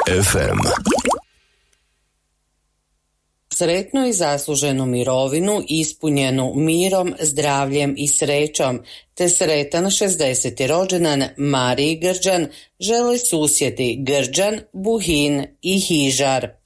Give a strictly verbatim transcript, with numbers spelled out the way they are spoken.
ef em. Sretnu i zasluženu mirovinu ispunjenu mirom, zdravljem i srećom, te sretan šezdeseti rođendan Mariji Grđan žele susjedi Grđan, Buhin i Hižar.